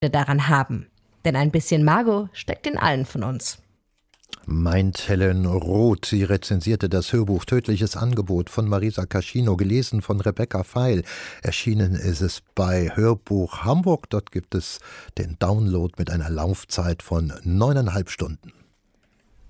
daran haben. Denn ein bisschen Margot steckt in allen von uns. Meint Helen Roth. Sie rezensierte das Hörbuch Tödliches Angebot von Marisa Cascino, gelesen von Rebecca Feil. Erschienen ist es bei Hörbuch Hamburg. Dort gibt es den Download mit einer Laufzeit von 9,5 Stunden.